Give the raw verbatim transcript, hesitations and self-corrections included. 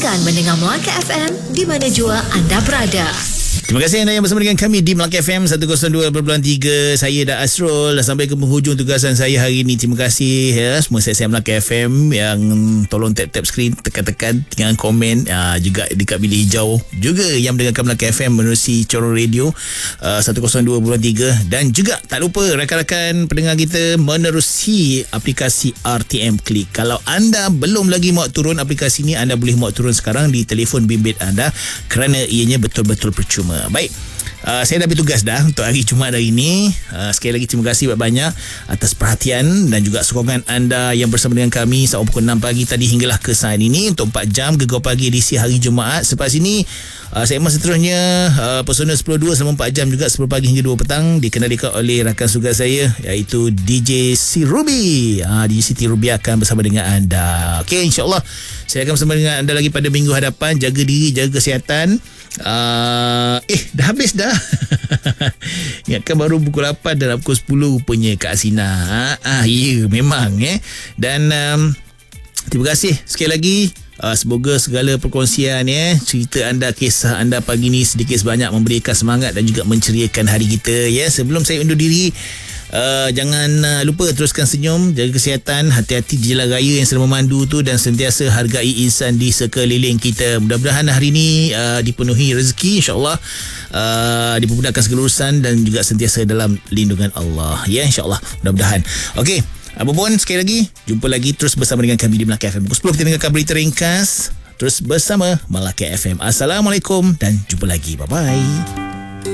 Teruskan mendengar Melaka F M di mana jua anda berada. Terima kasih anda yang bersama dengan kami di Melaka F M seratus dua perpuluhan tiga. Saya dah Asrul, dah sampai ke penghujung tugasan saya hari ini. Terima kasih ya, semua saya Melaka F M yang tolong tap-tap skrin, tekan-tekan, tinggalkan komen, uh, juga dekat bilik hijau, juga yang mendengarkan Melaka F M menerusi Corong Radio uh, seratus dua perpuluhan tiga, dan juga tak lupa rakan-rakan pendengar kita menerusi aplikasi R T M Click. Kalau anda belum lagi muat turun aplikasi ni, anda boleh muat turun sekarang di telefon bimbit anda kerana ianya betul-betul percuma. Baik, uh, saya dah bertugas dah untuk hari Jumaat hari ini. uh, Sekali lagi terima kasih banyak atas perhatian dan juga sokongan anda yang bersama dengan kami sejak pukul enam pagi tadi hinggalah ke saat ini untuk empat jam Gegar Pagi edisi hari Jumaat. Selepas ini uh, segmen seterusnya uh, Pesona sepuluh dua selama empat jam juga, sepuluh pagi hingga dua petang, dikenalkan oleh rakan sugar saya iaitu D J C Ruby. uh, D J Siti Ruby akan bersama dengan anda. Okey, insyaAllah saya akan bersama dengan anda lagi pada minggu hadapan. Jaga diri, jaga kesihatan. Uh, eh dah habis dah. Ingatkan baru pukul lapan dan pukul sepuluh rupanya Kak Asina. Ah, ya memang eh. Dan um, terima kasih sekali lagi. Uh, semoga segala perkongsian ya, cerita anda, kisah anda pagi ni sedikit sebanyak memberikan semangat dan juga menceriakan hari kita ya. Sebelum saya undur diri, Uh, jangan uh, lupa teruskan senyum, jaga kesihatan, hati-hati di jalan raya yang sedang memandu tu, dan sentiasa hargai insan di sekeliling kita. Mudah-mudahan hari ini uh, dipenuhi rezeki, insyaAllah, uh, dipermudahkan segala urusan dan juga sentiasa dalam lindungan Allah ya, insyaAllah, mudah-mudahan. Okey, apapun, sekali lagi jumpa lagi, terus bersama dengan kami di Melaka F M. Pukul sepuluh kita dengarkan berita ringkas, terus bersama Melaka F M. Assalamualaikum dan jumpa lagi, bye-bye.